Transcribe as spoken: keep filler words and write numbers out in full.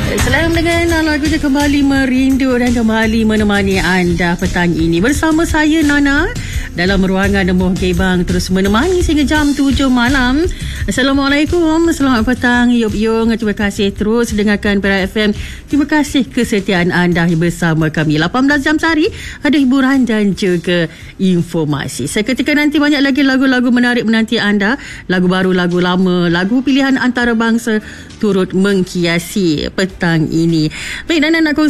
Selamat dengan lagu je kembali merindu dan kembali menemani anda petang ini. Bersama saya Nana dalam ruangan Demuh Gebang, terus menemani sehingga jam tujuh malam. Assalamualaikum, selamat petang Yop Yung. Terima kasih terus dengarkan Perak F M. Terima kasih kesetiaan anda bersama kami. lapan belas jam sehari ada hiburan dan juga informasi. Seketika nanti banyak lagi lagu-lagu menarik menanti anda. Lagu baru, lagu lama, lagu pilihan antarabangsa turut menghiasi petang ini. Baik, dan nak